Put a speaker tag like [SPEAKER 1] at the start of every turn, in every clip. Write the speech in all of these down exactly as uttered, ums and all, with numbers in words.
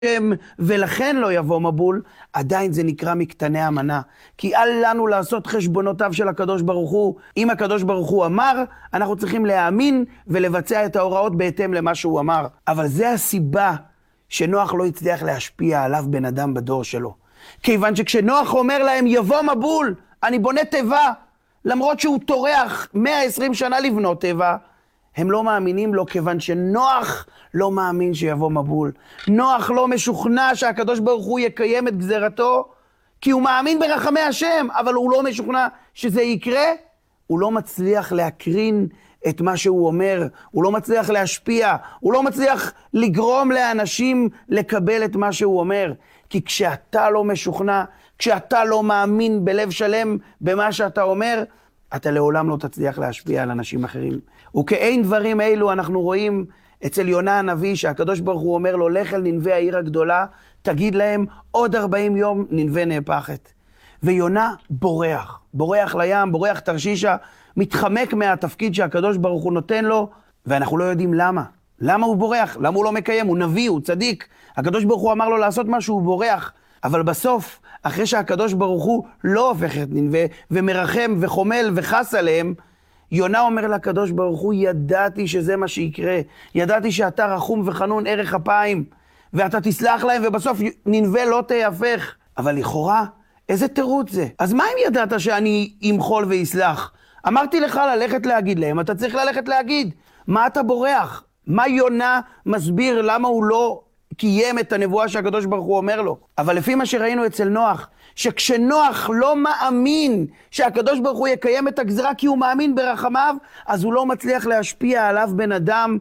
[SPEAKER 1] ולכן לא יבוא מבול, עדיין זה נקרא מקטני המנה. כי אל לנו לעשות חשבונותיו של הקדוש ברוך הוא. אם הקדוש ברוך הוא אמר, אנחנו צריכים להאמין ולבצע את ההוראות בהתאם למה שהוא אמר. אבל זה הסיבה שנוח לא הצליח להשפיע עליו בן אדם בדור שלו. כיוון שכשנוח אומר להם יבוא מבול, אני בונה טבע, למרות שהוא תורח מאה ועשרים שנה לבנות טבע, הם לא מאמינים לו כיוון שנוח לא מאמין שיבוא מבול. נוח לא משוכנע שהקדוש ברוך הוא יקיים את גזרתו, כי הוא מאמין ברחמי השם, אבל הוא לא משוכנע שזה יקרה. הוא לא מצליח להקרין את מה שהוא אומר, הוא לא מצליח להשפיע, הוא לא מצליח לגרום לאנשים לקבל את מה שהוא אומר. כי כשאתה לא משוכנע, כשאתה לא מאמין בלב שלם במה שאתה אומר, אתה לעולם לא תצליח להשפיע על אנשים אחרים. וכאין דברים אלו אנחנו רואים אצל יונה הנביא, שהקדוש ברוך הוא אומר לו, לך אל ננבי העיר הגדולה, תגיד להם עוד ארבעים יום ננבי נהפכת. ויונה בורח, בורח לים, בורח תרשישה, מתחמק מהתפקיד שהקדוש ברוך הוא נותן לו, ואנחנו לא יודעים למה. למה הוא בורח? למה הוא לא מקיים? הוא נביא, הוא צדיק. הקדוש ברוך הוא אמר לו לעשות משהו, הוא בורח. אבל בסוף, אחרי שהקדוש ברוך הוא לא הופך את ננבי, ומרחם וחומל וחס עליהם, יונה אומר לקדוש ברוך הוא, ידעתי שזה מה שיקרה. ידעתי שאתה רחום וחנון ערך אפיים, ואתה תסלח להם, ובסוף ננבי לא תהפך. אבל לכאורה, איזה תירוץ זה? אז מה אם ידעת שאני אמחול ויסלח? אמרתי לך ללכת להגיד להם, אתה צריך ללכת להגיד. מה אתה בורח? מה יונה מסביר למה הוא לא קיים את הנבואה שהקדוש ברוך הוא אומר לו? אבל לפי מה שראינו אצל נוח, שכשנוח לא מאמין שהקדוש ברוך הוא יקיים את הגזרה כי הוא מאמין ברחמיו, אז הוא לא מצליח להשפיע עליו בן אדם.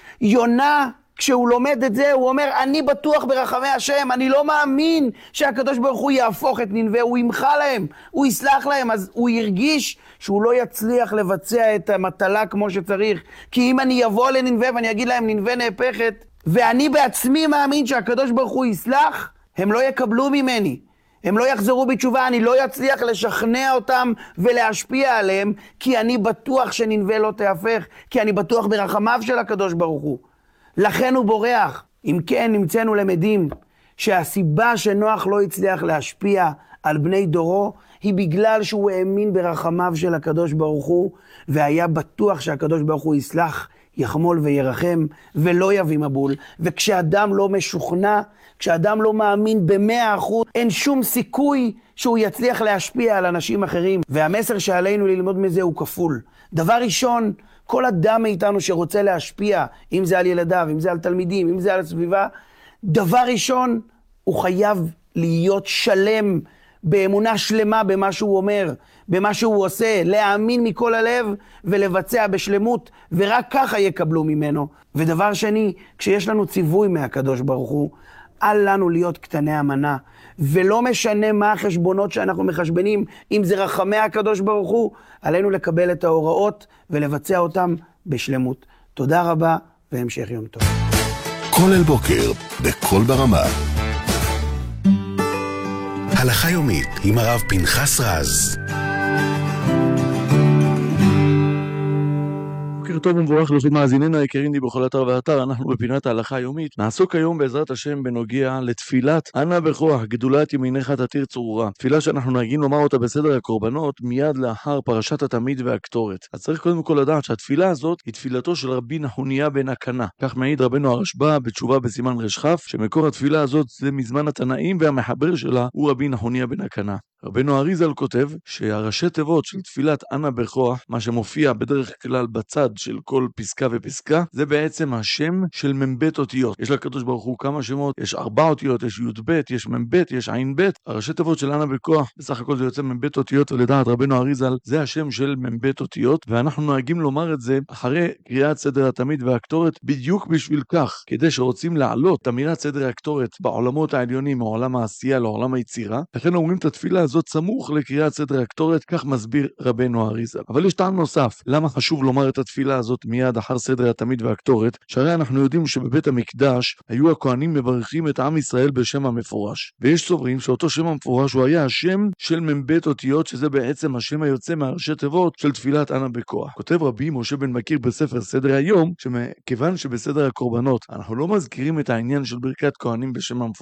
[SPEAKER 1] יונה, כשהוא לומד את זה, הוא אומר, אני בטוח ברחמי השם, אני לא מאמין שהקדוש ברוך הוא יהפוך את ננבי, הוא ימחה להם, הוא יסלח להם. אז הוא ירגיש שהוא לא יצליח לבצע את המטלה כמו שצריך. כי אם אני אבוא לננבי ואני אגיד להם ננבי נהפכת, ואני בעצמי מאמין שהקדוש ברוך הוא יסלח, הם לא יקבלו ממני. הם לא יחזרו בתשובה, אני לא יצליח לשכנע אותם ולהשפיע עליהם, כי אני בטוח שננבי לא תהפך, כי אני בטוח ברחמיו של הקדוש ברוך הוא. לכן הוא בורח. אם כן, נמצאנו למדים שהסיבה שנוח לא הצליח להשפיע על בני דורו, היא בגלל שהוא האמין ברחמיו של הקדוש ברוך הוא, והיה בטוח שהקדוש ברוך הוא יסלח, יחמול וירחם, ולא יביא מבול. וכשאדם לא משוכנע, כשאדם לא מאמין במאה אחוז, אין שום סיכוי שהוא יצליח להשפיע על אנשים אחרים. והמסר שעלינו ללמוד מזה הוא כפול. דבר ראשון, כל אדם מאיתנו שרוצה להשפיע, אם זה על ילדיו, אם זה על תלמידים, אם זה על הסביבה, דבר ראשון, הוא חייב להיות שלם, באמונה שלמה במה שהוא אומר, במה שהוא עושה, להאמין מכל הלב ולבצע בשלמות, ורק ככה יקבלו ממנו. ודבר שני, כשיש לנו ציווי מהקדוש ברוך הוא, אל לנו להיות קטני המנה, ולא משנה מה החשבונות שאנחנו מחשבנים, אם זה רחמי הקדוש ברוך הוא, עלינו לקבל את ההוראות ולבצע אותם בשלמות. תודה רבה והמשך יום טוב.
[SPEAKER 2] כל אל בוקר, בכל ברמה. הלכה יומית עם הרב פנחס רז.
[SPEAKER 3] בוקר טוב ומבורך לכל מאזיננו היקרים לי בכל אתר ואתר. אנחנו בפינת ההלכה היומית. נעסוק היום בעזרת השם בנוגע לתפילת אנא בכוח גדולת ימינך תתיר צרורה. תפילה שאנחנו נהגים לומר אותה בסדר הקורבנות מיד לאחר פרשת התמיד והקטורת. אז צריך קודם כל לדעת שהתפילה הזאת היא תפילתו של רבי נחוניה בן הקנה. כך מעיד רבנו הרשב"א בתשובה בסימן רשכ"ף, שמקור התפילה הזאת זה מזמן התנאים, והמחבר שלה הוא רבי נחוניה בן הקנה. רבנו אריזל כותב שהראשי תיבות של תפילת אנא בכוח, מה שמופיע בדרך כלל בצד של כל פסקה ופסקה, זה בעצם השם של מבית אותיות. יש לקדוש ברוך הוא כמה שמות, יש ארבע אותיות, יש י' ב', יש מב', יש עין ב'. הראשי תיבות של אנא בכוח, בסך הכל זה יוצא מבית אותיות, ולדעת רבנו אריזל זה השם של מבית אותיות, ואנחנו נוהגים לומר את זה אחרי קריאת סדר התמיד והקטורת, בדיוק בשביל כך, כדי שרוצים לעלות תמירת סדר הקטורת בעולמות העליונים, מעולם העשייה לעולם היצירה. לכן אומרים את התפילה הזאת הזאת סמוך לקריאת סדר הקטורת, כך מסביר רבנו אריזל. אבל יש טעם נוסף, למה חשוב לומר את התפילה הזאת מיד אחר סדר התמיד והקטורת? שהרי אנחנו יודעים שבבית המקדש היו הכהנים מברכים את עם ישראל בשם המפורש, ויש סוברים שאותו שם המפורש הוא היה השם של מבית אותיות, שזה בעצם השם היוצא מהראשי תיבות של תפילת אנא בכוח. כותב רבי משה בן מכיר בספר סדר היום, שכיוון שבסדר הקורבנות אנחנו לא מזכירים את העניין של ברכת כהנים בשם המפורש,